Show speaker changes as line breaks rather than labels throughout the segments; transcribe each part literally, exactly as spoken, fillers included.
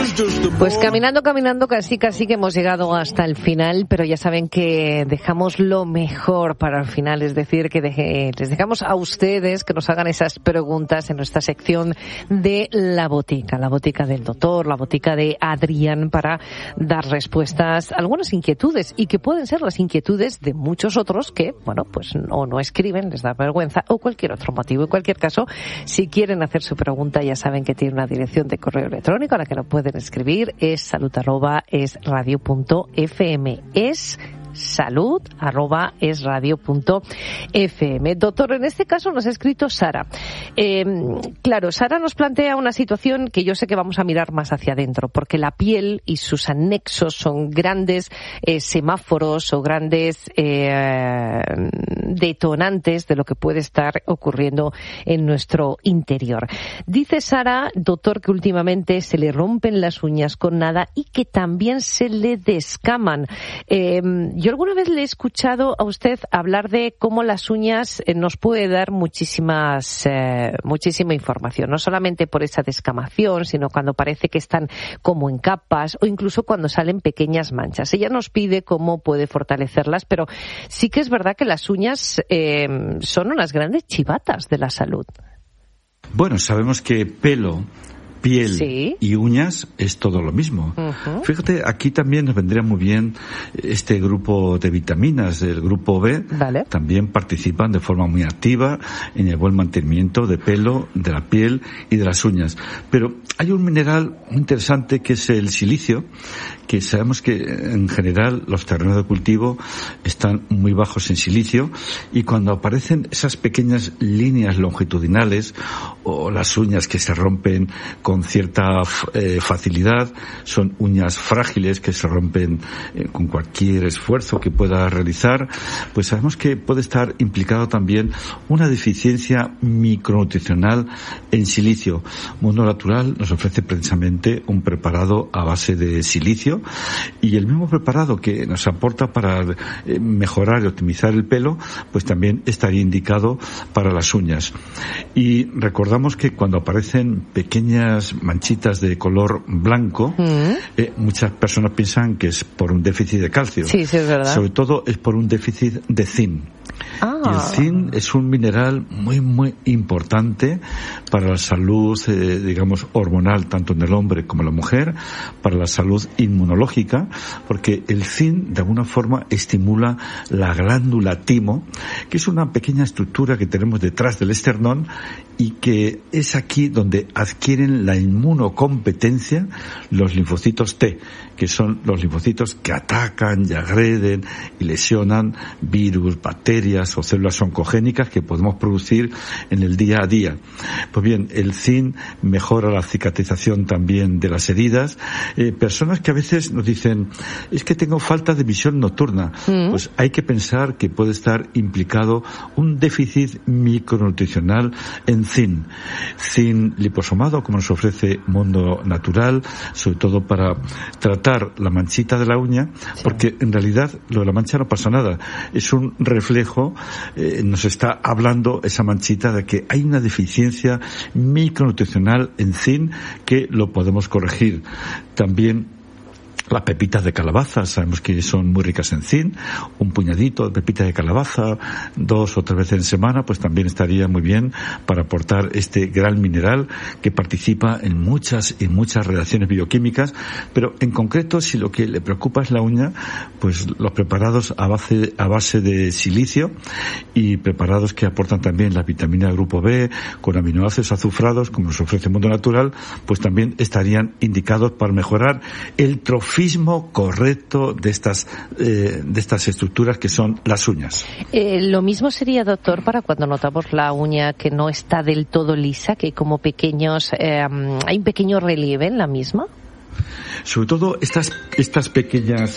Pues caminando, caminando, casi, casi que hemos llegado hasta el final, pero ya saben que dejamos lo mejor para el final, es decir, que deje, les dejamos a ustedes que nos hagan esas preguntas en nuestra sección de La Botica, la botica del doctor, la botica de Adrián, para dar respuestas a algunas inquietudes, y que pueden ser las inquietudes de muchos otros que, bueno, pues o no escriben, les da vergüenza, o cualquier otro motivo. En cualquier caso, si quieren hacer su pregunta, ya saben que tiene una dirección de correo electrónico a la que lo pueden escribir, es salud arroba es radio punto f m, es salud arroba es radio punto f m. Doctor, en este caso nos ha escrito Sara. Eh, claro, Sara nos plantea una situación que yo sé que vamos a mirar más hacia adentro, porque la piel y sus anexos son grandes eh, semáforos o grandes eh, detonantes de lo que puede estar ocurriendo en nuestro interior. Dice Sara, doctor, que últimamente se le rompen las uñas con nada y que también se le descaman. Eh, Yo alguna vez le he escuchado a usted hablar de cómo las uñas eh, nos puede dar muchísimas, eh, muchísima información, no solamente por esa descamación, sino cuando parece que están como en capas o incluso cuando salen pequeñas manchas. Ella nos pide cómo puede fortalecerlas, pero sí que es verdad que las uñas eh, son unas grandes chivatas de la salud.
Bueno, sabemos que pelo, piel
sí.
y uñas es todo lo mismo. Uh-huh. Fíjate, aquí también nos vendría muy bien este grupo de vitaminas, el grupo B.
Vale.
También participan de forma muy activa en el buen mantenimiento de pelo, de la piel y de las uñas. Pero hay un mineral muy interesante que es el silicio, que sabemos que en general los terrenos de cultivo están muy bajos en silicio, y cuando aparecen esas pequeñas líneas longitudinales o las uñas que se rompen con cierta eh, facilidad, son uñas frágiles que se rompen eh, con cualquier esfuerzo que pueda realizar, pues sabemos que puede estar implicado también una deficiencia micronutricional en silicio. Mundo Natural nos ofrece precisamente un preparado a base de silicio, y el mismo preparado que nos aporta para eh, mejorar y optimizar el pelo, pues también estaría indicado para las uñas. Y recordamos que cuando aparecen pequeñas manchitas de color blanco, mm. eh, muchas personas piensan que es por un déficit de calcio.
Sí, sí, es verdad.
Sobre todo es por un déficit de zinc.
Ah.
Y el zinc es un mineral muy, muy importante para la salud, eh, digamos, hormonal, tanto en el hombre como en la mujer, para la salud inmunológica, porque el zinc, de alguna forma, estimula la glándula timo, que es una pequeña estructura que tenemos detrás del esternón y que es aquí donde adquieren la inmunocompetencia los linfocitos T, que son los linfocitos que atacan y agreden y lesionan virus, bacterias o células oncogénicas que podemos producir en el día a día. Pues bien, el zinc mejora la cicatrización también de las heridas. Eh, personas que a veces nos dicen, es que tengo falta de visión nocturna. Mm. Pues hay que pensar que puede estar implicado un déficit micronutricional en zinc. Zinc liposomado, como nos ofrece Mundo Natural, sobre todo para tratar la manchita de la uña, sí. Porque en realidad lo de la mancha no pasa nada. Es un reflejo, eh, nos está hablando esa manchita de que hay una deficiencia micronutricional en zinc que lo podemos corregir. También las pepitas de calabaza, sabemos que son muy ricas en zinc. Un puñadito de pepitas de calabaza, dos o tres veces en semana, pues también estaría muy bien para aportar este gran mineral que participa en muchas y muchas reacciones bioquímicas. Pero en concreto, si lo que le preocupa es la uña, pues los preparados a base, a base de silicio y preparados que aportan también la vitamina del grupo B con aminoácidos azufrados, como nos ofrece Mundo Natural, pues también estarían indicados para mejorar el trofismo correcto de estas eh, de estas estructuras que son las uñas.
Eh, lo mismo sería, doctor, para cuando notamos la uña que no está del todo lisa, que hay como pequeños, eh, hay un pequeño relieve en la misma.
Sobre todo estas estas pequeñas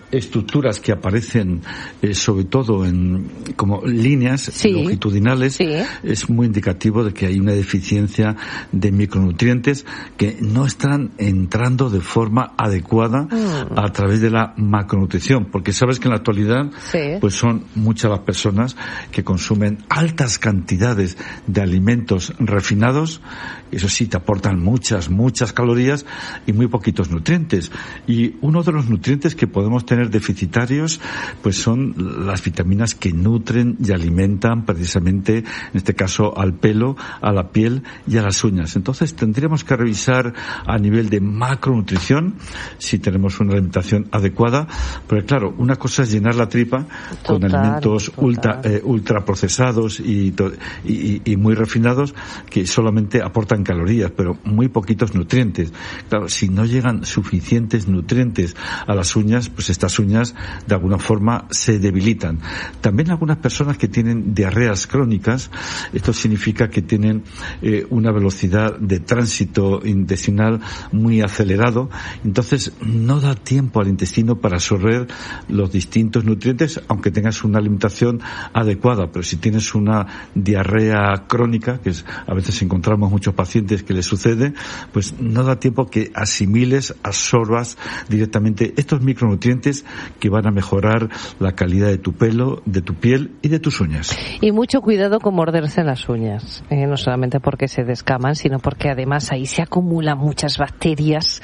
estructuras que aparecen eh, sobre todo en como líneas
sí.
longitudinales,
sí.
es muy indicativo de que hay una deficiencia de micronutrientes que no están entrando de forma adecuada mm. a través de la macronutrición, porque sabes que en la actualidad sí. pues son muchas las personas que consumen altas cantidades de alimentos refinados, eso sí, te aportan muchas, muchas calorías y muy poquitos nutrientes. Y uno de los nutrientes que podemos tener deficitarios, pues son las vitaminas que nutren y alimentan precisamente, en este caso, al pelo, a la piel y a las uñas. Entonces tendríamos que revisar a nivel de macronutrición si tenemos una alimentación adecuada, porque claro, una cosa es llenar la tripa total, con alimentos total. ultra eh, ultraprocesados y, y, y muy refinados que solamente aportan calorías, pero muy poquitos nutrientes. Claro, si no llegan suficientes nutrientes a las uñas, pues estas uñas de alguna forma se debilitan. También algunas personas que tienen diarreas crónicas, esto significa que tienen eh, una velocidad de tránsito intestinal muy acelerado, entonces no da tiempo al intestino para absorber los distintos nutrientes, aunque tengas una alimentación adecuada. Pero si tienes una diarrea crónica, que es, a veces encontramos muchos pacientes que les sucede, pues no da tiempo que asimiles, absorbas directamente estos micronutrientes que van a mejorar la calidad de tu pelo, de tu piel y de tus uñas.
Y mucho cuidado con morderse las uñas, eh, no solamente porque se descaman, sino porque además ahí se acumulan muchas bacterias,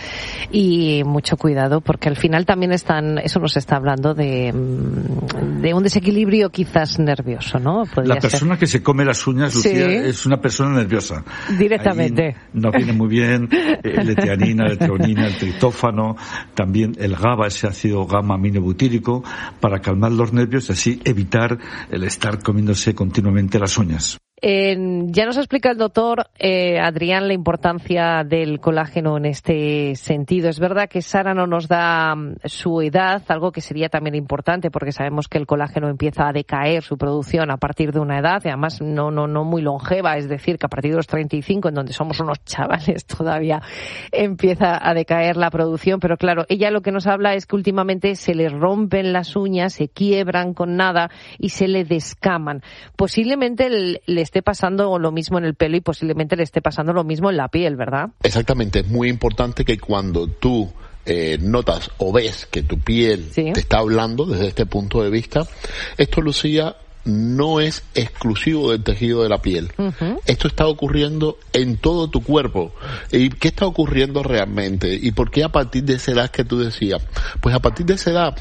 y mucho cuidado porque al final también están, eso nos está hablando de, de un desequilibrio quizás nervioso, ¿no?
Podría la persona ser. que se come las uñas, Lucía, sí. es una persona nerviosa.
Directamente.
Ahí no viene muy bien eh, letianina, la treonina, el triptófano, también el GABA, ese ácido gamma aminobutírico, para calmar los nervios y así evitar el estar comiéndose continuamente las uñas.
Eh, ya nos explica el doctor eh, Adrián la importancia del colágeno en este sentido. Es verdad que Sara no nos da um, su edad, algo que sería también importante porque sabemos que el colágeno empieza a decaer su producción a partir de una edad y además no no no muy longeva, es decir, que a partir de los treinta y cinco, en donde somos unos chavales todavía, empieza a decaer la producción. Pero claro, ella lo que nos habla es que últimamente se le rompen las uñas, se quiebran con nada y se le descaman. Posiblemente le, le esté pasando lo mismo en el pelo y posiblemente le esté pasando lo mismo en la piel, ¿verdad?
Exactamente, es muy importante que cuando tú eh, notas o ves que tu piel sí. te está hablando desde este punto de vista, esto, Lucía, no es exclusivo del tejido de la piel. Uh-huh. Esto está ocurriendo en todo tu cuerpo. ¿Y qué está ocurriendo realmente? ¿Y por qué a partir de esa edad que tú decías? Pues a partir de esa edad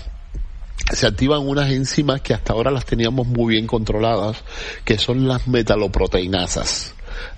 se activan unas enzimas que hasta ahora las teníamos muy bien controladas, que son las metaloproteinasas.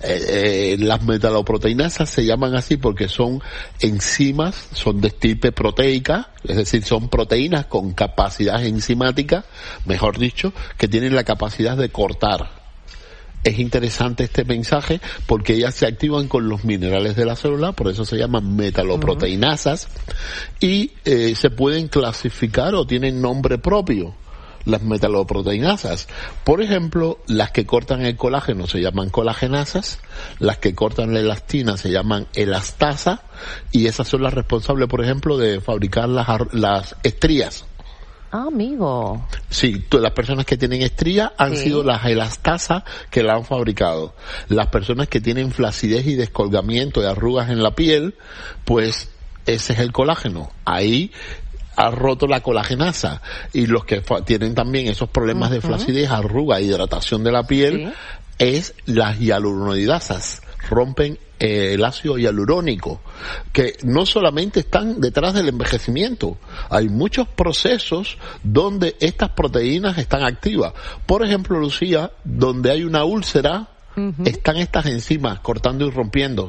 Eh, eh, las metaloproteinasas se llaman así porque son enzimas, son de estirpe proteica, es decir, son proteínas con capacidad enzimática, mejor dicho, que tienen la capacidad de cortar. Es interesante este mensaje porque ellas se activan con los minerales de la célula, por eso se llaman metaloproteinasas, uh-huh. y eh, se pueden clasificar o tienen nombre propio. Las metaloproteinasas, por ejemplo, las que cortan el colágeno se llaman colagenasas, las que cortan la elastina se llaman elastasa, y esas son las responsables, por ejemplo, de fabricar las, las estrías.
Ah, amigo.
Sí, todas las personas que tienen estrías han sí. sido las elastasas que la han fabricado. Las personas que tienen flacidez y descolgamiento de arrugas en la piel, pues ese es el colágeno. Ahí ha roto la colagenasa. Y los que fa- tienen también esos problemas uh-huh. de flacidez, arruga, hidratación de la piel, sí. es las hialuronidasas. Rompen eh, el ácido hialurónico, que no solamente están detrás del envejecimiento, hay muchos procesos donde estas proteínas están activas. Por ejemplo, Lucía, donde hay una úlcera, uh-huh. están estas enzimas cortando y rompiendo.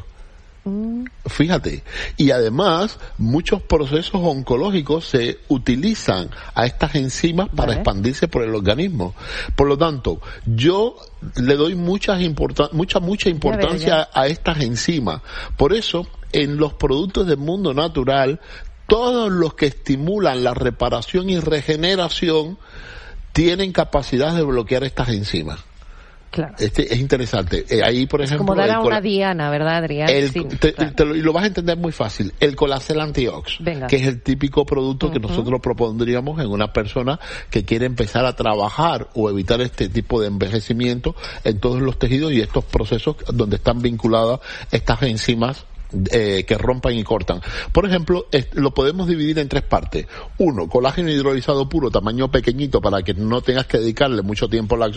Fíjate, y además muchos procesos oncológicos se utilizan a estas enzimas para vale. expandirse por el organismo. Por lo tanto, yo le doy mucha importan- mucha mucha importancia ya veo, ya. a estas enzimas. Por eso, en los productos del mundo natural, todos los que estimulan la reparación y regeneración tienen capacidad de bloquear estas enzimas.
Claro.
Este es interesante. Eh, ahí, por
es
ejemplo,
como dar a
col-
una diana, ¿verdad, Adrián?
el,
sí,
te,
claro.
te lo, y lo vas a entender muy fácil. El Colacel Antiox,
Venga.
que es el típico producto que
uh-huh.
nosotros propondríamos en una persona que quiere empezar a trabajar o evitar este tipo de envejecimiento en todos los tejidos y estos procesos donde están vinculadas estas enzimas Eh, que rompan y cortan. Por ejemplo, es, lo podemos dividir en tres partes. Uno, colágeno hidrolizado puro, tamaño pequeñito, para que no tengas que dedicarle mucho tiempo a la